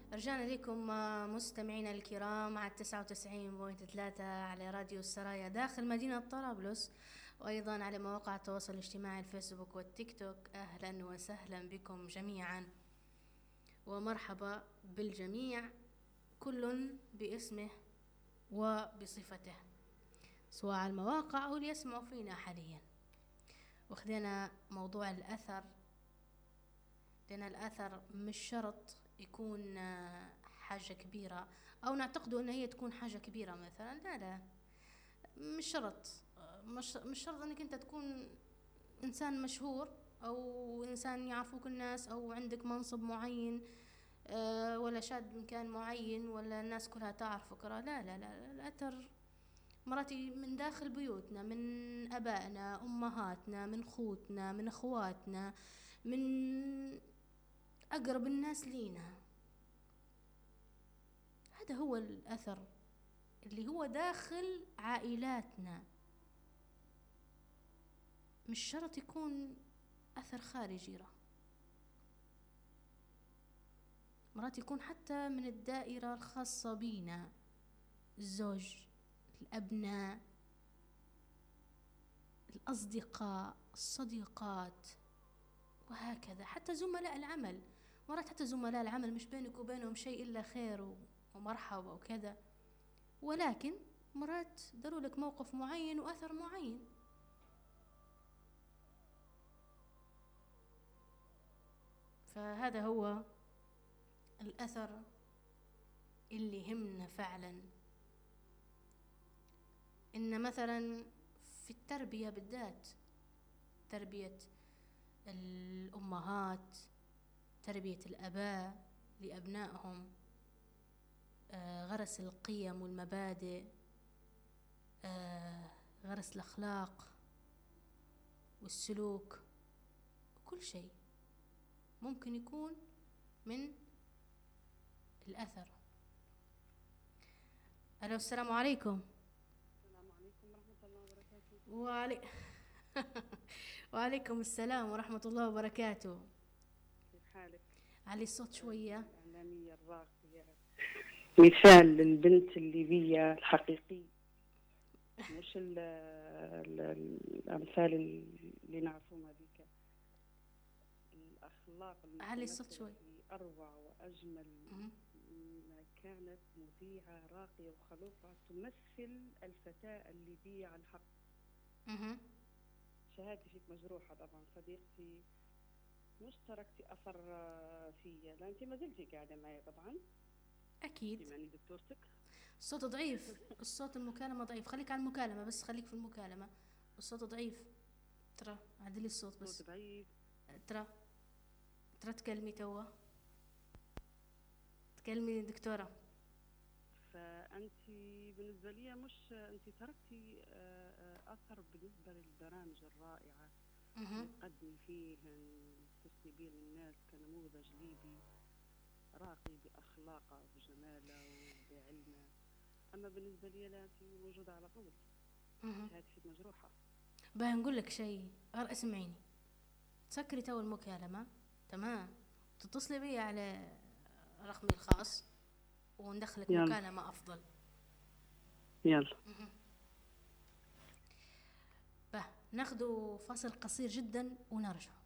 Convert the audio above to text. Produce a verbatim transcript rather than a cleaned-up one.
رجعنا لكم مستمعينا الكرام على تسعة وتسعين فاصلة ثلاثة على راديو السرايا داخل مدينة طرابلس، وأيضا على مواقع التواصل الاجتماعي الفيسبوك والتيك توك. أهلا وسهلا بكم جميعا ومرحبا بالجميع، كل باسمه وبصفته، سواء على المواقع أو اللي يسمعوا فينا حاليا. وخذنا موضوع الأثر، لأن الأثر مش شرط يكون حاجة كبيرة أو نعتقدوا أن هي تكون حاجة كبيرة مثلا. لا لا مش شرط، مش, مش شرط أنك أنت تكون إنسان مشهور أو إنسان يعرفوك الناس أو عندك منصب معين ولا شاد مكان معين ولا الناس كلها تعرفك. لا لا لا, لا. الأثر مراتي من داخل بيوتنا، من أبائنا أمهاتنا، من خوتنا، من أخواتنا، من أقرب الناس لينا. هذا هو الأثر اللي هو داخل عائلاتنا، مش شرط يكون أثر خارجي. راه مرات يكون حتى من الدائرة الخاصة بينا، الزوج، الأبناء، الأصدقاء، الصديقات، وهكذا. حتى زملاء العمل، مرات حتى زملاء العمل مش بينك وبينهم شيء إلا خير ومرحبا وكذا، ولكن مرات داروا لك موقف معين وأثر معين. فهذا هو الأثر اللي يهمنا فعلا. إن مثلا في التربية بالذات، تربية الأمهات، تربية الآباء لأبنائهم، آه غرس القيم والمبادئ، آه غرس الأخلاق والسلوك، كل شيء ممكن يكون من الأثر. ألو، السلام عليكم. السلام عليكم ورحمة الله وبركاته. وعلي... وعليكم السلام ورحمة الله وبركاته. كيف حالك؟ علي الصوت شوية. الإعلامية الراقية، مثال للبنت الليبية الحقيقية، مش ال ال الأمثال اللي نعرفهم هذيك. الأخلاق علي الصوت شوي. أروع وأجمل ما كانت، مذيعة راقية وخلوقة تمثل الفتاة الليبية على الحق. اها شهادتي فيك مجروحة طبعا صديقتي، مش تركتي أثر فيا، لا أنت ما زلتي قاعدة معي طبعا أكيد. بما أني دكتورتك. الصوت ضعيف، الصوت المكالمة ضعيف، خليك على المكالمة بس، خليك في المكالمة. الصوت ضعيف ترى، عدلي الصوت بس. الصوت ضعيف ترى ترى تكلمي توا، تكلمي دكتورة. فأنت بالنسبة لي مش أنت تركتي أثر بالنسبة للبرامج الرائعة اللي تقدمي فيهن، تسلبين الناس كنموذج ليبي راقي بأخلاقه وبجماله وبعلمه. أما بالنسبة لي لا، أنت موجودة على طول، شهادتك مجروحة. بقى نقول لك شيء، اسمعيني، تسكري تو المكالمة تمام، تتصلي بي على رقمي الخاص وندخلك يلا. مكالمة أفضل. يلا بقى ناخدوا فاصل قصير جدا ونرجع.